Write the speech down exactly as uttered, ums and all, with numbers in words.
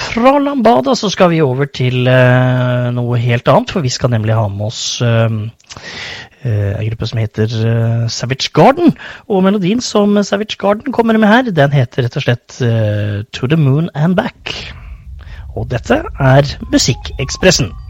fra Lambada så skal vi over til uh, noe helt annet, for vi skal nemlig ha med oss uh, uh, en gruppe som heter uh, Savage Garden, og melodien som Savage Garden kommer med her, den heter rett og slett uh, To the Moon and Back. Og dette er Musikkekspressen.